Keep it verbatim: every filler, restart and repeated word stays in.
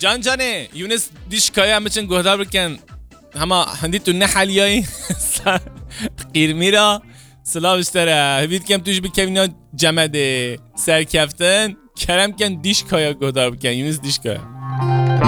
جان جانه یونس دیش کایا همه چن گهدار بکن همه هندی تو نحلیایی قیر میرا سلام اشتره هبید کم توش بکم اینا جمده سرکفتن کرم کن دیش کایا گهدار بکن یونس دیش کایا